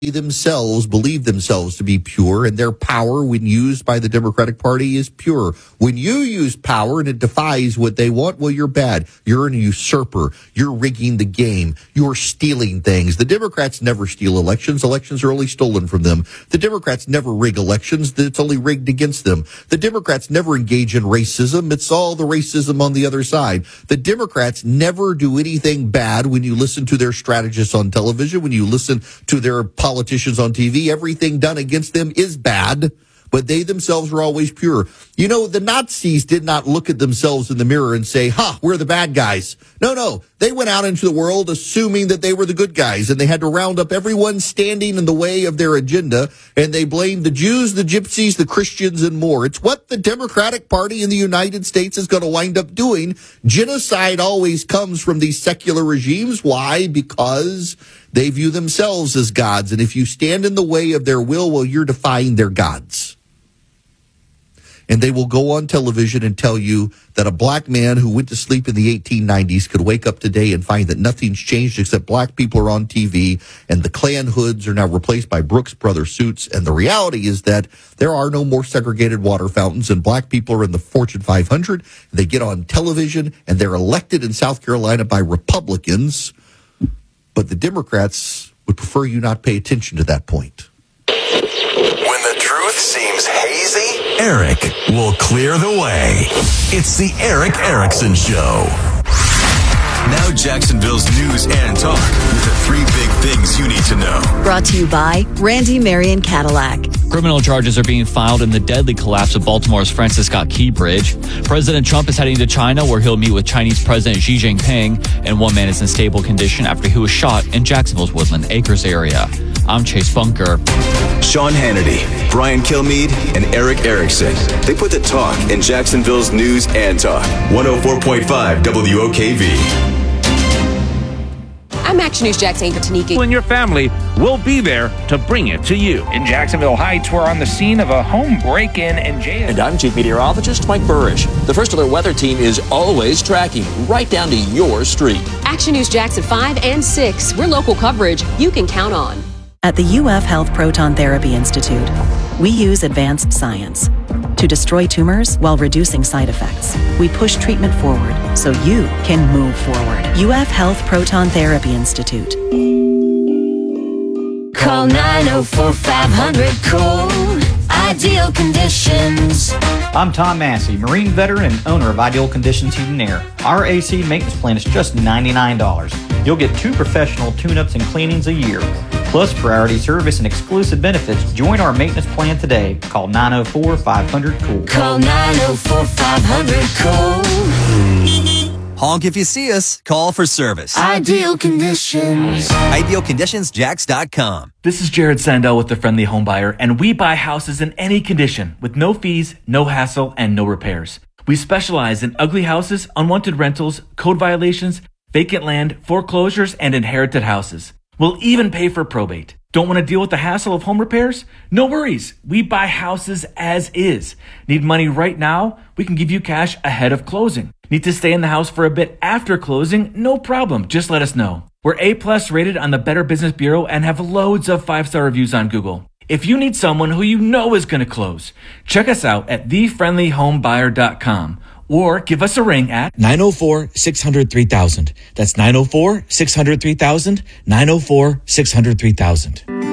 themselves believe themselves to be pure, and their power when used by the Democratic Party is pure. When you use power and it defies what they want, well, you're bad. You're an usurper. You're rigging the game. You're stealing things. The Democrats never steal elections. Elections are only stolen from them. The Democrats never rig elections. It's only rigged against them. The Democrats never engage in racism. It's all the racism on the other side. The Democrats never do anything bad. When you listen to their strategists on television, when you listen to their politicians on TV, everything done against them is bad, but they themselves are always pure. You know, the Nazis did not look at themselves in the mirror and say, we're the bad guys. No. They went out into the world assuming that they were the good guys, and they had to round up everyone standing in the way of their agenda, and they blamed the Jews, the Gypsies, the Christians, and more. It's what the Democratic Party in the United States is going to wind up doing. Genocide always comes from these secular regimes. Why? Because they view themselves as gods, and if you stand in the way of their will, well, you're defying their gods. And they will go on television and tell you that a black man who went to sleep in the 1890s could wake up today and find that nothing's changed except black people are on TV and the Klan hoods are now replaced by Brooks Brothers suits. And the reality is that there are no more segregated water fountains, and black people are in the Fortune 500. They get on television and they're elected in South Carolina by Republicans. But the Democrats would prefer you not pay attention to that point. When the truth seems hazy, Eric will clear the way. It's the Eric Erickson Show. Now Jacksonville's news and talk with the 3 big things you need to know. Brought to you by Randy Marion Cadillac. Criminal charges are being filed in the deadly collapse of Baltimore's Francis Scott Key Bridge. President Trump is heading to China, where he'll meet with Chinese President Xi Jinping, and one man is in stable condition after he was shot in Jacksonville's Woodland Acres area. I'm Chase Bunker. Sean Hannity, Brian Kilmeade, and Eric Erickson. They put the talk in Jacksonville's news and talk. 104.5 WOKV. I'm Action News Jax anchor Tanika. And your family will be there to bring it to you. In Jacksonville Heights, we're on the scene of a home break-in and jail. And I'm Chief Meteorologist Mike Burrish. The First Alert Weather Team is always tracking right down to your street. Action News Jax at 5 and 6. We're local coverage you can count on. At the UF Health Proton Therapy Institute, we use advanced science to destroy tumors while reducing side effects. We push treatment forward so you can move forward. UF Health Proton Therapy Institute. Call 904-500-COOL. Ideal Conditions. I'm Tom Massey, Marine veteran and owner of Ideal Conditions Heating and Air. Our AC maintenance plan is just $99. You'll get 2 professional tune-ups and cleanings a year, plus priority service and exclusive benefits. Join our maintenance plan today. Call 904-500-COOL. Call 904-500-COOL. Honk if you see us. Call for service. Ideal Conditions. IdealConditionsJax.com. This is Jared Sandell with The Friendly Home Buyer, and we buy houses in any condition with no fees, no hassle, and no repairs. We specialize in ugly houses, unwanted rentals, code violations, vacant land, foreclosures, and inherited houses. We'll even pay for probate. Don't want to deal with the hassle of home repairs? No worries. We buy houses as is. Need money right now? We can give you cash ahead of closing. Need to stay in the house for a bit after closing? No problem. Just let us know. We're A+ rated on the Better Business Bureau and have loads of 5-star reviews on Google. If you need someone who you know is going to close, check us out at thefriendlyhomebuyer.com. Or give us a ring at 904-600-3000. That's 904-600-3000, 904-600-3000.